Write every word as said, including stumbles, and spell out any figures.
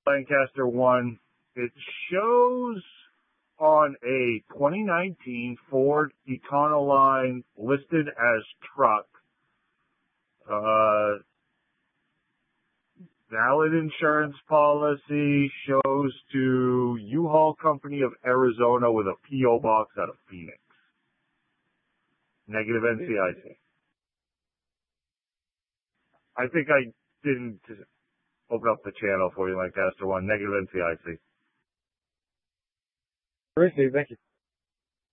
Lancaster one, it shows on a twenty nineteen Ford Econoline listed as truck. Uh, valid insurance policy shows to U-Haul Company of Arizona with a P O box out of Phoenix. Negative N C I C. I think I didn't open up the channel for you, Lancaster one. Negative N C I C. Appreciate it. Thank you.